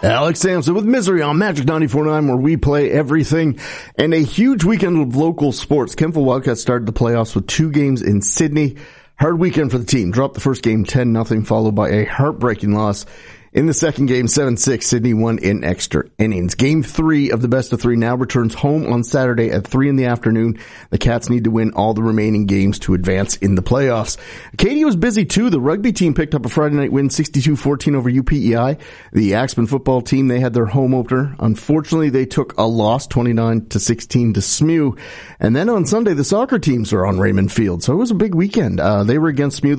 Alex Sampson with Misery on Magic 94.9, where we play everything. And a huge weekend of local sports. Kemptville Wildcats started the playoffs with 2 games in Sydney. Hard weekend for the team. Dropped the first game 10-0, followed by a heartbreaking loss in the second game, 7-6. Sydney won in extra innings. Game 3 of the best of 3 now returns home on Saturday at 3 in the afternoon. The Cats need to win all the remaining games to advance in the playoffs. Acadia was busy too. The rugby team picked up a Friday night win, 62-14 over UPEI. The Axman football team, they had their home opener. Unfortunately, they took a loss, 29-16 to SMU. And then on Sunday, the soccer teams are on Raymond Field. So it was a big weekend. They were against SMU.